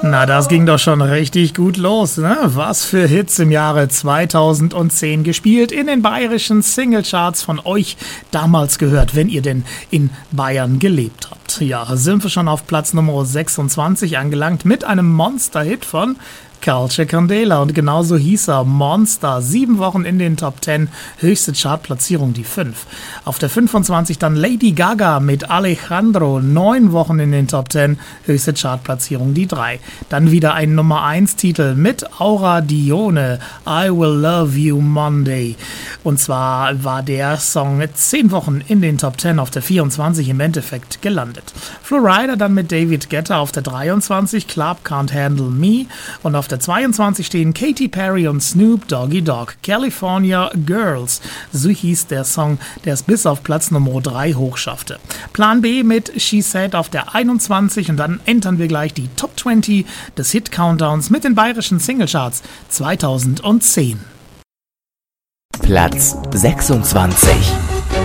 Na, das ging doch schon richtig gut los, ne? Was für Hits im Jahre 2010 gespielt in den bayerischen Singlecharts von euch damals gehört, wenn ihr denn in Bayern gelebt habt. Ja, sind wir schon auf Platz Nummer 26 angelangt mit einem Monster-Hit von Calce Candela und genauso hieß er, Monster, 7 Wochen in den Top 10, höchste Chartplatzierung die 5. Auf der 25 dann Lady Gaga mit Alejandro, 9 Wochen in den Top 10, höchste Chartplatzierung die 3. Dann wieder ein Nummer 1 Titel mit Aura Dione, I Will Love You Monday. Und zwar war der Song 10 Wochen in den Top 10 auf der 24 im Endeffekt gelandet. Florida dann mit David Guetta auf der 23, Club Can't Handle Me und auf der 22 stehen Katy Perry und Snoop Doggy Dogg, California Girls. So hieß der Song, der es bis auf Platz Nummer 3 hochschaffte. Plan B mit She Said auf der 21 und dann entern wir gleich die Top 20 des Hit-Countdowns mit den bayerischen Singlecharts 2010. Platz 26.